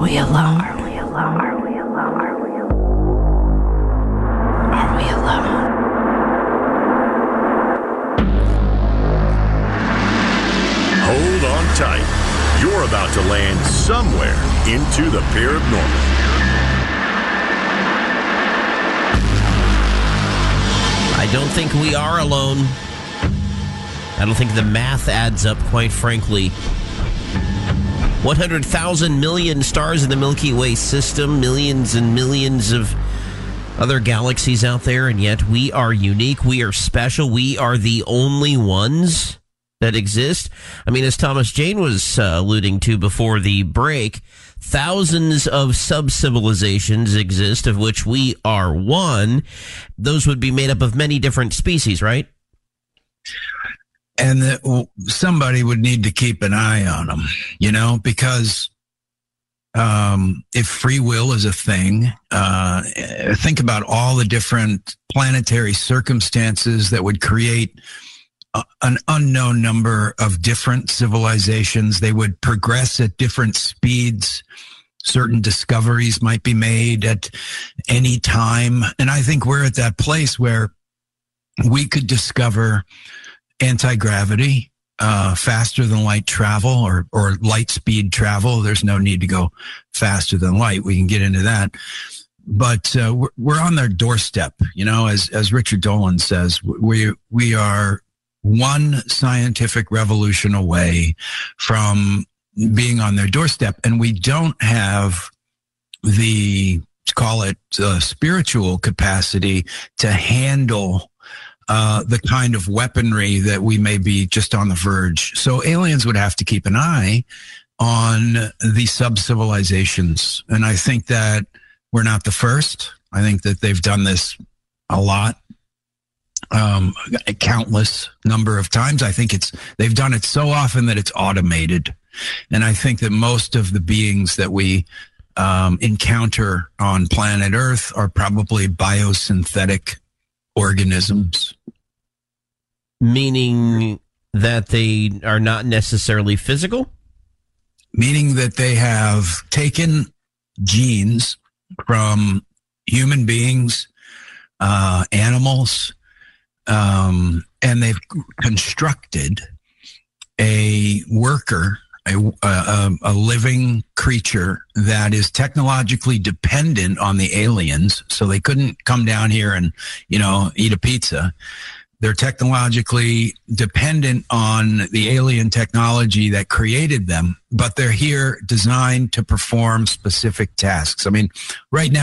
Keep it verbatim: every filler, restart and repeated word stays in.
we alone? Are we alone? Are we alone? Are we alone? Are we alone? Hold on tight. You're about to land somewhere into the paranormal. I don't think we are alone. I don't think the math adds up, quite frankly. one hundred thousand million stars in the Milky Way system, millions and millions of other galaxies out there, and yet we are unique. We are special. We are the only ones that exist. I mean, as Thomas Jane was uh, alluding to before the break, thousands of sub-civilizations exist, of which we are one. Those would be made up of many different species, right? And that, well, somebody would need to keep an eye on them, you know, because um, if free will is a thing, uh, think about all the different planetary circumstances that would create a, an unknown number of different civilizations. They would progress at different speeds. Certain discoveries might be made at any time. And I think we're at that place where we could discover anti-gravity, uh, faster than light travel, or, or light speed travel. There's no need to go faster than light. We can get into that. But uh, we're, we're on their doorstep, you know, as, as Richard Dolan says, we, we are one scientific revolution away from being on their doorstep. And we don't have the, call it uh, spiritual capacity to handle Uh, the kind of weaponry that we may be just on the verge. So aliens would have to keep an eye on the sub-civilizations. And I think that we're not the first. I think that they've done this a lot, um, a countless number of times. I think it's they've done it so often that it's automated. And I think that most of the beings that we um, encounter on planet Earth are probably biosynthetic organisms. Meaning that they are not necessarily physical? Meaning that they have taken genes from human beings, uh, animals, um, and they've constructed a worker, a, a, a living creature that is technologically dependent on the aliens. So they couldn't come down here and, you know, eat a pizza. They're technologically dependent on the alien technology that created them, but they're here designed to perform specific tasks. I mean, right now,